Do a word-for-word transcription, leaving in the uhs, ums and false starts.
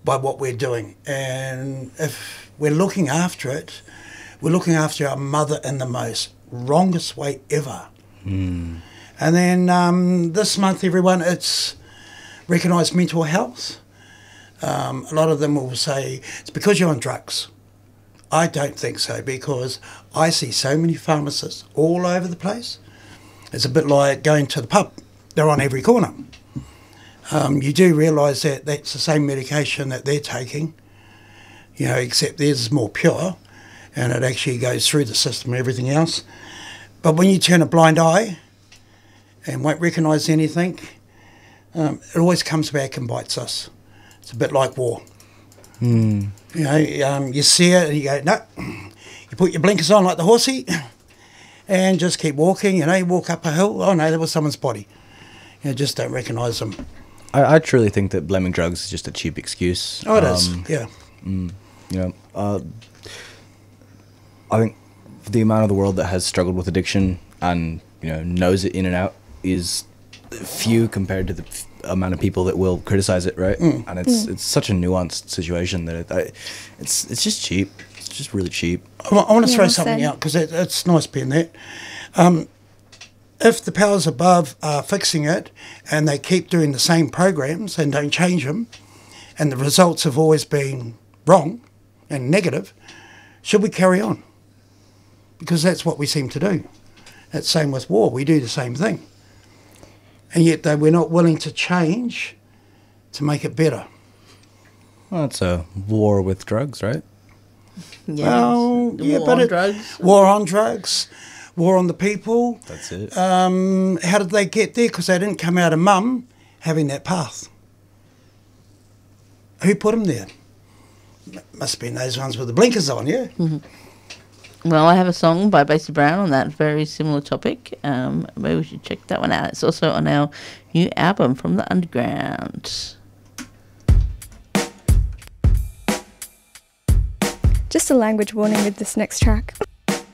by what we're doing. And if we're looking after it, we're looking after our mother in the most wrongest way ever. Mm. And then um, this month, everyone, it's recognised mental health. Um, a lot of them will say, it's because you're on drugs. I don't think so, because I see so many pharmacists all over the place. It's a bit like going to the pub. They're on every corner. Um, you do realise that that's the same medication that they're taking, you know, except theirs is more pure and it actually goes through the system and everything else. But when you turn a blind eye and won't recognise anything, um, it always comes back and bites us. It's a bit like war. Mm. You know, um, you see it and you go, no. You put your blinkers on like the horsey and just keep walking. You know, you walk up a hill, oh no, that was someone's body. You know, just don't recognise them. I, I truly think that blaming drugs is just a cheap excuse. Oh, it um, is, yeah. Mm, you know, uh, I think the amount of the world that has struggled with addiction and, you know, knows it in and out is few compared to the f- amount of people that will criticize it, right? Mm. And it's Mm. it's such a nuanced situation that it, I, it's it's just cheap. It's just really cheap. I, wa- I want to Yeah, throw well something said. out because it, it's nice being that. Um, if the powers above are fixing it and they keep doing the same programs and don't change them, and the results have always been wrong and negative, should we carry on? Because that's what we seem to do. It's same with war. We do the same thing. And yet though we're not willing to change to make it better. Well, it's a war with drugs, right? Yeah, Well, the yeah, war but on it- drugs. War on drugs, war on the people. That's it. Um, how did they get there? Because they didn't come out of mum having that path. Who put them there? M- Must have been those ones with the blinkers on, yeah? Well, I have a song by Basie Brown on that very similar topic. Um, maybe we should check that one out. It's also on our new album from the Underground. Just a language warning with this next track.